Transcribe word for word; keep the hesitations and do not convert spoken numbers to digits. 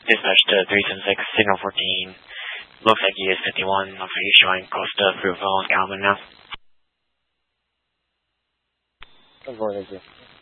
Dispatch to three seven six, signal fourteen. Looks like he is fifty-one. Looks like he's showing close to Fruitville and Calvin now. Good morning,